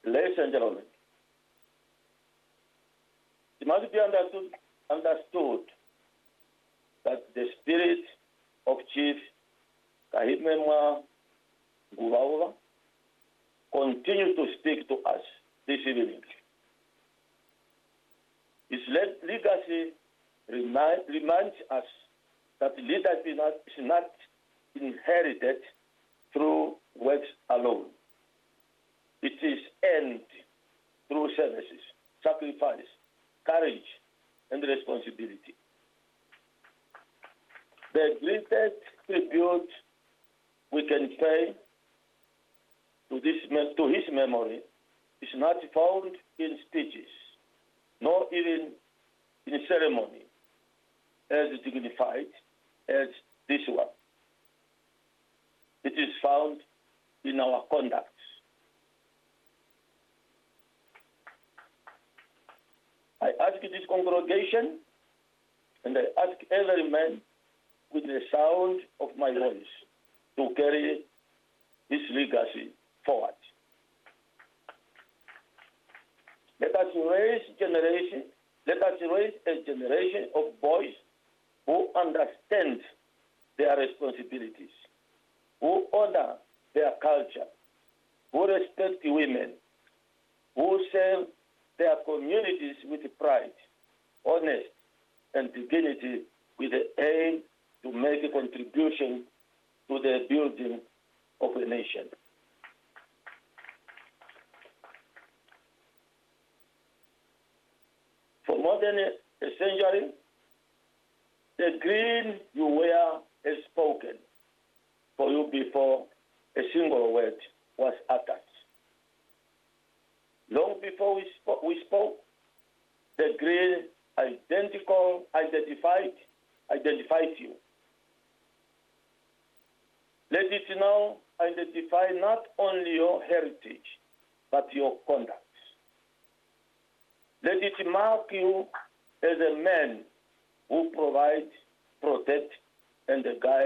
Ladies and gentlemen, it must be understood that the spirit of Chief Kahimemwa Nguvaova continues to speak to us this evening. His legacy reminds us that leadership is not inherited through works alone. It is earned through services, sacrifice, courage, and responsibility. The greatest tribute we can pay to his memory is not found in speeches, nor even in ceremony as dignified as this one. It is found in our conduct. I ask this congregation, and I ask every man with the sound of my voice to carry his legacy forward. Let us raise a generation of boys who understand their responsibilities, who honor their culture, who respect women, who serve their communities with pride, honest, and dignity, with the aim to make a contribution to the building of a nation. For more than a century, the green you wear has spoken for you before a single word was uttered. Long before we spoke, the green identified you. Let it now identify not only your heritage, but your conduct. Let it mark you as a man who provides, protects, and guides